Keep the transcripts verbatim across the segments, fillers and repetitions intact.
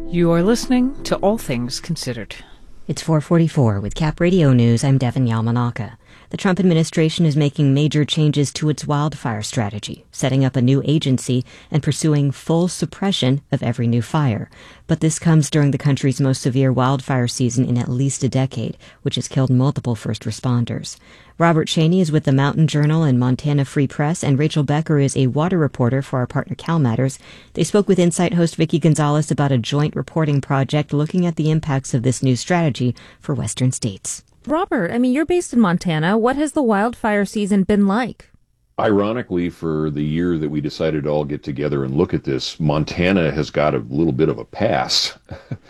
You are listening to All Things Considered. It's four forty-four with Cap Radio News. I'm Devin Yamanaka. The Trump administration is making major changes to its wildfire strategy, setting up a new agency and pursuing full suppression of every new fire. But this comes during the country's most severe wildfire season in at least a decade, which has killed multiple first responders. Robert Cheney is with the Mountain Journal and Montana Free Press, and Rachel Becker is a water reporter for our partner CalMatters. They spoke with Insight host Vicki Gonzalez about a joint reporting project looking at the impacts of this new strategy for western states. Robert, I mean, you're based in Montana. What has the wildfire season been like? Ironically, for the year that we decided to all get together and look at this, Montana has got a little bit of a pass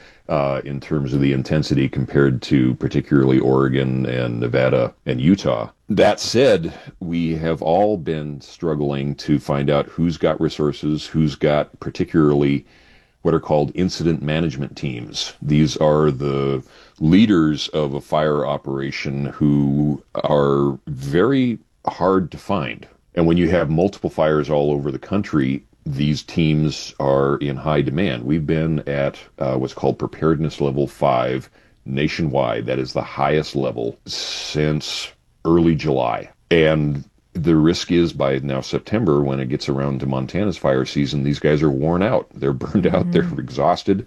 uh, in terms of the intensity compared to particularly Oregon and Nevada and Utah. That said, we have all been struggling to find out who's got resources, who's got particularly what are called incident management teams. These are the leaders of a fire operation who are very hard to find. And when you have multiple fires all over the country, these teams are in high demand. We've been at uh, what's called preparedness level five nationwide. That is the highest level since early July. And the risk is by now September, when it gets around to Montana's fire season, these guys are worn out. They're burned out. Mm-hmm. They're exhausted.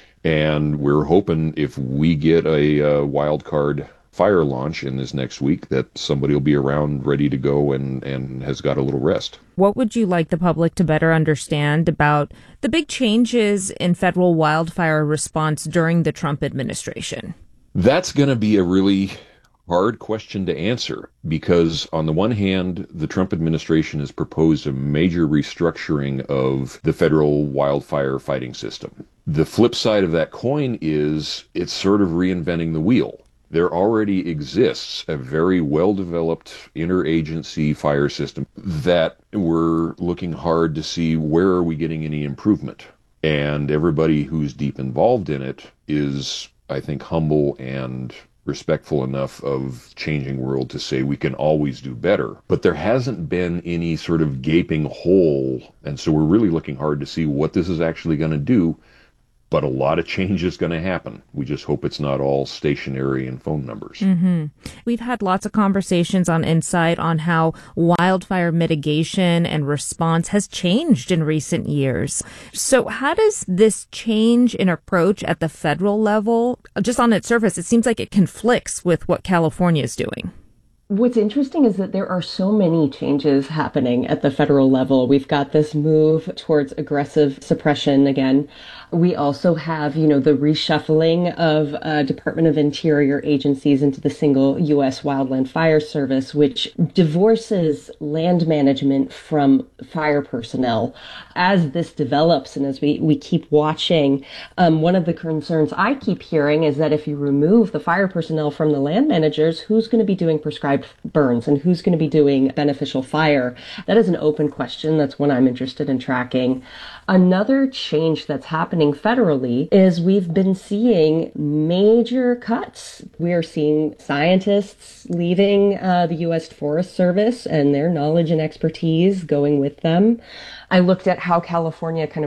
And we're hoping if we get a uh, wild card fire launch in this next week that somebody will be around ready to go and, and has got a little rest. What would you like the public to better understand about the big changes in federal wildfire response during the Trump administration? That's going to be a really hard question to answer because on the one hand, the Trump administration has proposed a major restructuring of the federal wildfire fighting system. The flip side of that coin is it's sort of reinventing the wheel. There already exists a very well-developed interagency fire system that we're looking hard to see where are we getting any improvement. And everybody who's deep involved in it is, I think, humble and respectful enough of changing world to say we can always do better. But there hasn't been any sort of gaping hole. And so we're really looking hard to see what this is actually going to do. But a lot of change is going to happen. We just hope it's not all stationary and phone numbers. Mm-hmm. We've had lots of conversations on Insight on how wildfire mitigation and response has changed in recent years. So how does this change in approach at the federal level, just on its surface, it seems like it conflicts with what California is doing? What's interesting is that there are so many changes happening at the federal level. We've got this move towards aggressive suppression again. We also have, you know, the reshuffling of uh, Department of Interior agencies into the single U S Wildland Fire Service, which divorces land management from fire personnel. As this develops and as we, we keep watching, um, one of the concerns I keep hearing is that if you remove the fire personnel from the land managers, who's going to be doing prescribed burns and who's going to be doing beneficial fire? That is an open question. That's one I'm interested in tracking. Another change that's happening federally is we've been seeing major cuts. We're seeing scientists leaving uh, the U S Forest Service and their knowledge and expertise going with them. I looked at how California kind of